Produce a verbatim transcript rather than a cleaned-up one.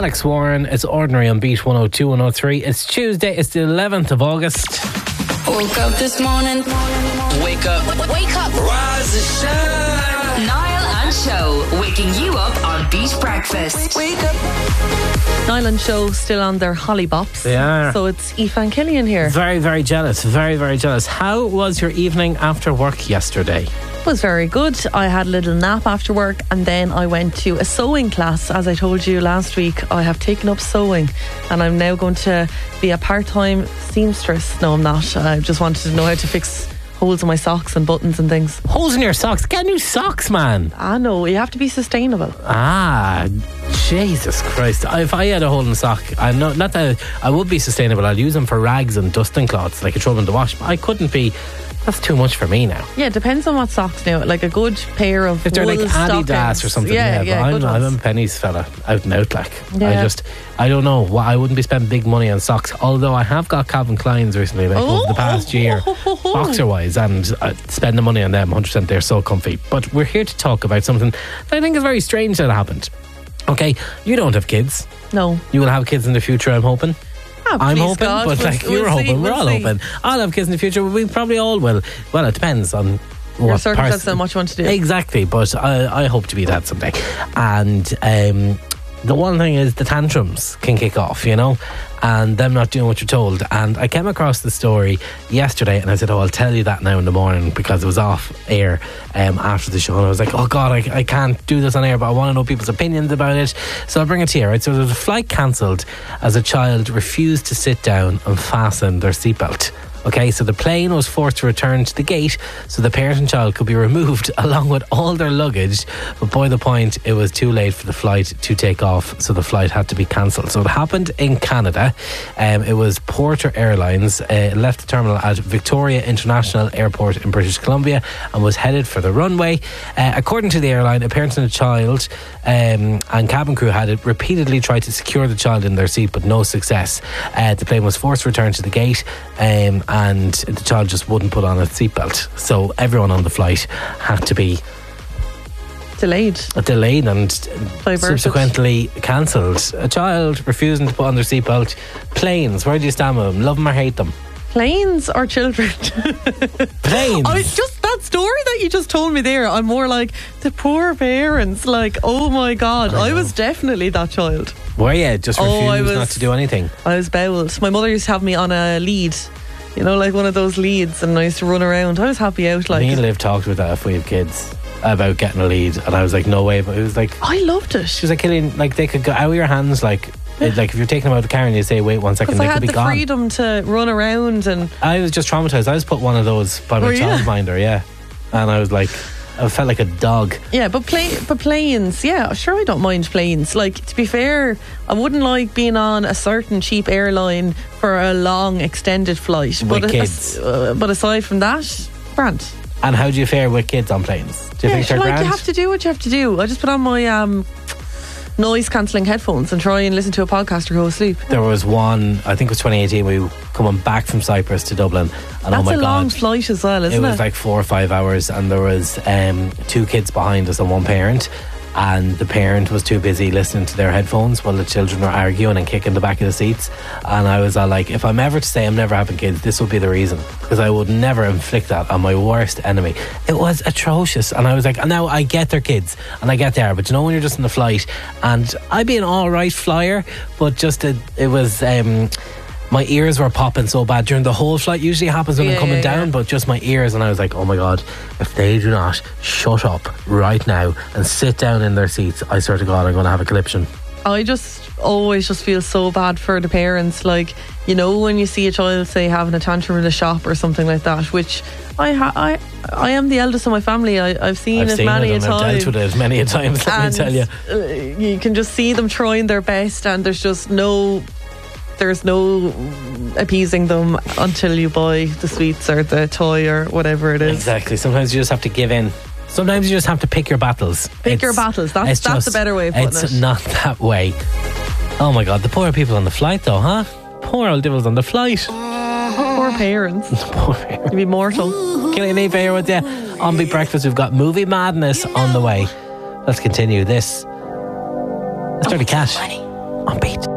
Alex Warren. It's Ordinary on Beat one oh two, one oh three. It's Tuesday, it's the eleventh of August. Woke up this morning. Wake up. Wake up. Rise and shine. Niall and Show waking you up on Beat Breakfast. Wake up. Niall and Show still on their hollybops. They are. So it's Aoife and Killian here. Very, very jealous. Very, very jealous. How was your evening after work yesterday? It was very good. I had a little nap after work and then I went to a sewing class. As I told you last week, I have taken up sewing and I'm now going to be a part-time seamstress. No, I'm not. I just wanted to know how to fix holes in my socks and buttons and things. Holes in your socks? Get new socks, man. I know, you have to be sustainable. Ah, Jesus Christ. If I had a hole in a sock, I know, not that I would be sustainable, I'd use them for rags and dusting cloths, like a throw them in the wash, but I couldn't be. That's too much for me now. Yeah, it depends on what socks now. Like a good pair of if they're like Adidas stockings. or something. Yeah, yeah, yeah, but I'm, I'm a pennies fella, out and out. Like yeah. I just, I don't know. Well, I wouldn't be spending big money on socks. Although I have got Calvin Klein's recently, like oh, over the past year, oh, oh, oh. boxer wise, and uh, spending money on them. one hundred percent, they're so comfy. But we're here to talk about something that I think is very strange that happened. Okay, you don't have kids. No. You will have kids in the future, I'm hoping. Oh, I'm hoping, God, but we'll, like we'll you're see, hoping, we're we'll all see. hoping. I'll have kids in the future. We probably all will. Well, it depends on your what circumstances person. and what you want to do. Exactly, but I, I hope to be that someday. And um, the one thing is the tantrums can kick off, you know, and them not doing what you're told. And I came across the story yesterday and I said, oh, I'll tell you that now in the morning because it was off air um, after the show. And I was like, oh God, I, I can't do this on air, but I want to know people's opinions about it. So I'll bring it to you, right? So there was a flight cancelled as a child refused to sit down and fasten their seatbelt. Okay, so the plane was forced to return to the gate so the parent and child could be removed along with all their luggage. But by the point, it was too late for the flight to take off, so the flight had to be cancelled. So it happened in Canada. Um, it was Porter Airlines. Uh, it left the terminal at Victoria International Airport in British Columbia and was headed for the runway. Uh, according to the airline, a parent and a child um, and cabin crew had repeatedly tried to secure the child in their seat, but no success. Uh, the plane was forced to return to the gate. Um, and the child just wouldn't put on a seatbelt, so everyone on the flight had to be Delayed. delayed and Diverted. subsequently cancelled. A child refusing to put on their seatbelt. Planes, where do you stand with them? Love them or hate them? Planes or children? Planes. I just that story that you just told me there, I'm more like the poor parents, like oh my God, I, I was definitely that child. Were you? Just Oh, refused I was- not to do anything? I was bowled. My mother used to have me on a lead, you know, like one of those leads, and I used to run around. I was happy out, like. Me and Liv talked about that if we have kids about getting a lead, and I was like, no way. But it was like, I loved it. she was like, Killian, like they could go out of your hands, like it- like if you're taking them out of the car and you say wait one second, Because they I could had be the gone. freedom to run around and. I was just traumatized. I was put one of those by my Were you? childminder, yeah, and I was like, I felt like a dog. Yeah, but play, but planes, yeah, sure, I don't mind planes. Like, to be fair, I wouldn't like being on a certain cheap airline for a long, extended flight. With but, kids. uh, but aside from that, grand. And how do you fare with kids on planes? Do you Yeah, think sure, they're like grand? you have to do what you have to do. I just put on my um, noise cancelling headphones and try and listen to a podcast or go asleep. There was one, I think it was twenty eighteen, we were coming back from Cyprus to Dublin, and That's oh my a god, long flight as well, it isn't it? was like four or five hours, and there was um, two kids behind us and one parent, and the parent was too busy listening to their headphones while the children were arguing and kicking the back of the seats. And I was all like, if I'm ever to say I'm never having kids, this will be the reason, because I would never inflict that on my worst enemy. It was atrocious. And I was like, now I get they're kids and I get there, but you know when you're just in the flight, and I'd be an alright flyer, but just it, it was um my ears were popping so bad during the whole flight. Usually it happens when Yeah, I'm coming yeah, down, yeah. but just my ears. And I was like, oh my God, if they do not shut up right now and sit down in their seats, I swear to God, I'm going to have a conniption. I just always just feel so bad for the parents. Like, you know, when you see a child, say, having a tantrum in the shop or something like that, which I ha- I I am the eldest of my family. I, I've seen I've it seen many it a and time. I've dealt with it many a times, let me And, tell you. uh, you can just see them trying their best, and there's just no there's no appeasing them until you buy the sweets or the toy or whatever it is. Exactly. Sometimes you just have to give in. Sometimes you just have to pick your battles. Pick It's- your battles. That's it's that's just- a better way of putting It's it. not that way. Oh my God, the poor people on the flight though, huh? Poor old devils on the flight. Poor parents. Poor parents. You'd be mortal. Killian Eve here with you on Big Breakfast. We've got movie madness on the way. Let's continue this. Let's Dirty Cat. on Beat.